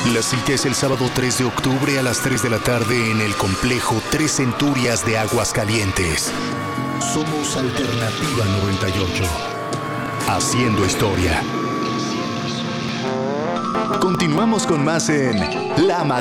La cita es el sábado 3 de octubre a las 3 de la tarde en el complejo Tres Centurias de Aguascalientes. Somos Alternativa 98. Haciendo historia. Continuamos con más en La